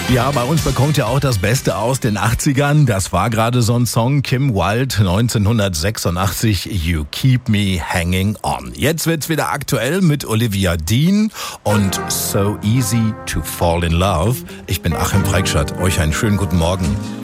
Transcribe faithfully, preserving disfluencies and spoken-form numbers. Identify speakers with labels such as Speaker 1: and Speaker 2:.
Speaker 1: Ja, bei uns bekommt ja auch das Beste aus den achtzigern. Das war gerade so ein Song, Kim Wilde, neunzehnhundertsechsundachtzig, You Keep Me Hanging On. Jetzt wird's wieder aktuell mit Olivia Dean und So Easy to Fall in Love. Ich bin Achim Preikschat, euch einen schönen guten Morgen.